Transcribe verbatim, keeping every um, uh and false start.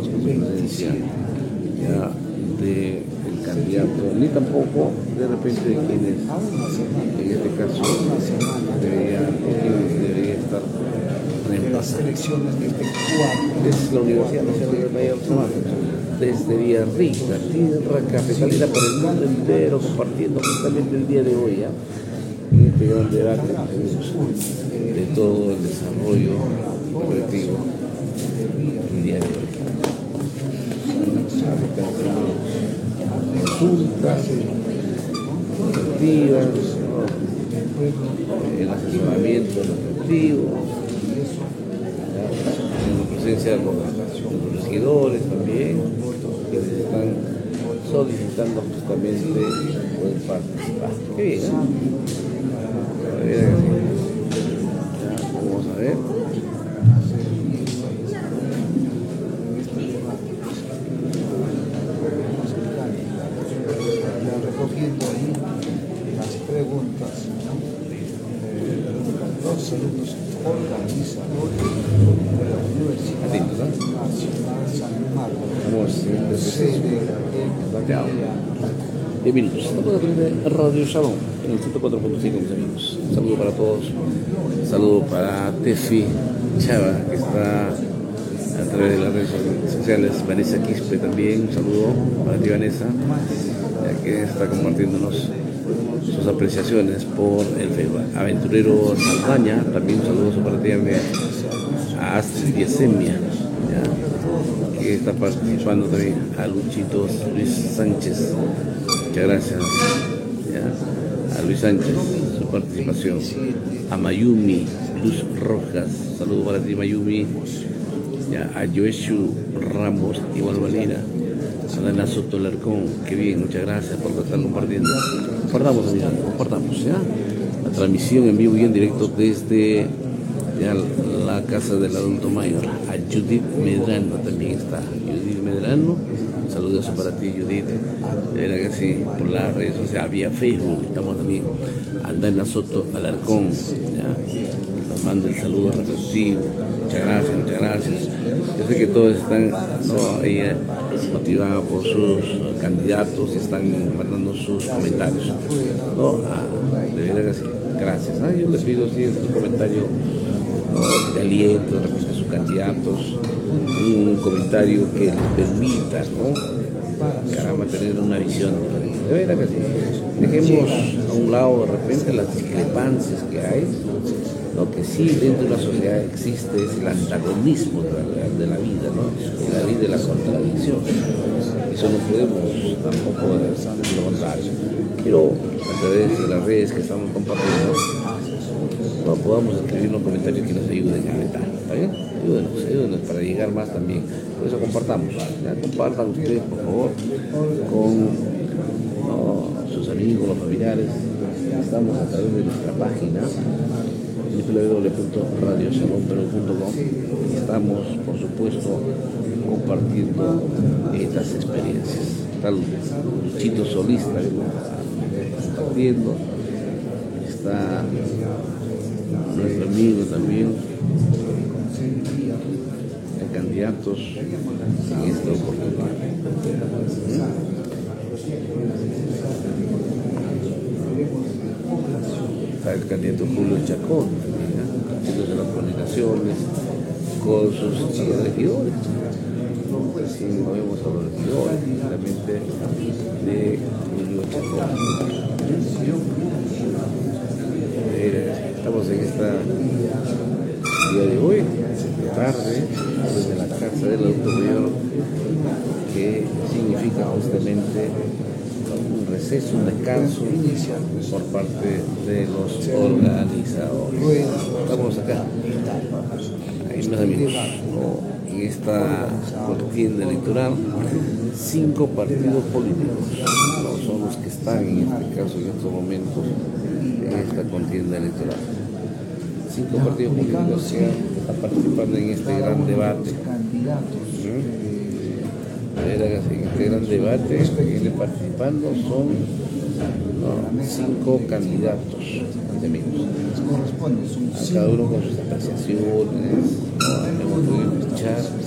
conozco su presencia ya del candidato, ni tampoco de repente de quienes, en este caso, debería, debería estar las elecciones de este cuadro. Es la Universidad Nacional de Mayor desde Villarrica, tierra capitalina por el mundo entero, compartiendo justamente el día de hoy, ¿ya? En este gran debate de todo el desarrollo colectivo el día de hoy. Consultas, colectivas, ¿no? El asesoramiento colectivo, en presencia de los regidores también, que están solicitando justamente poder participar. Qué bien, ¿eh? A ver, vamos a ver. Recogiendo ahí las preguntas, eh, los alumnos organizadores de la Universidad Nacional San Marcos, sede de diez minutos. Estamos a través de Radio Shalom en el ciento cuatro punto cinco, mis amigos. Un saludo para todos. Un saludo para Tefi Chava, que está a través de las redes sociales. Vanessa Quispe también. Un saludo para ti, Vanessa, ya que está compartiéndonos sus apreciaciones por el Facebook. Aventurero Saldaña, también un saludo para ti, a Astrid Yesemia, que está participando también, a Luchito Luis Sánchez, muchas gracias, ¿ya? A Luis Sánchez, su participación, a Mayumi Luz Rojas, saludo para ti, Mayumi, ¿ya? A Joeshu Ramos, igual Valera, a Dana Soto Larcón, qué bien, muchas gracias por estar compartiendo. Compartamos, amigos, compartamos, ¿ya? La transmisión en vivo y en directo desde ya la casa del adulto mayor. A Judith Medrano también está. Judith Medrano, saludos para ti, Judith. Era que sí, por las redes sociales, vía Facebook, estamos también. A Dana Soto Alarcón, ya. Nos manda el saludo reflexivo. Muchas gracias, muchas gracias. Yo sé que todos están, ¿no?, ahí, eh, motivados por sus candidatos y están mandando sus comentarios, ¿no? Ah, de verdad que sí. Gracias. Ah, yo les pido sí, su comentario, ¿no?, de aliento respecto a sus candidatos, un comentario que les permita, ¿no?, caramba, tener una visión. De verdad que sí. Dejemos a un lado de repente las discrepancias que hay. Lo que sí dentro de la sociedad existe es el antagonismo de la, de la vida, ¿no? La vida de la contradicción. Eso no podemos tampoco lo contrario. Pero a través de las redes que estamos compartiendo, no podamos escribir unos comentarios que nos ayuden a meter, ¿está bien? Ayúdenos, ayúdenos para llegar más también. Por eso compartamos, ¿ya? Compartan ustedes, por favor, con, ¿no?, sus amigos, los familiares. Estamos a través de nuestra página doble u doble u doble u punto radio shalom perú punto com. Estamos, por supuesto, compartiendo estas experiencias. Está Luchito Solista compartiendo, está nuestro amigo también, de candidatos en esta oportunidad. Está el candidato Julio Chacón, haciendo las comunicaciones con sus regidores. Recién movemos a los regidores, justamente de Julio Chacón. Estamos en esta día de hoy, tarde, desde la casa del adulto mayor, que significa justamente un receso, un descanso por parte de los organizadores. Estamos acá, ahí mis amigos, ¿no?, en esta contienda electoral. Cinco partidos políticos, ¿no?, son los que están en este caso, en estos momentos, en esta contienda electoral. Cinco partidos políticos que están participando en este gran debate. ¿Mm? En este gran debate que viene participando son, ¿no?, cinco candidatos, amigos. A cada uno con sus apreciaciones, ¿no? Hemos podido escuchar